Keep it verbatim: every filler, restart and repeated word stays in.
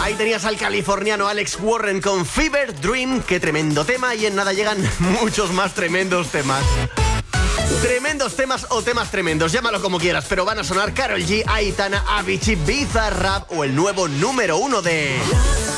Ahí tenías al californiano Alex Warren con Fever Dream. Qué tremendo tema, y en nada llegan muchos más tremendos temas. Tremendos temas o temas tremendos, llámalo como quieras, pero van a sonar Karol G, Aitana, Avicii, Bizarrap o el nuevo número uno de...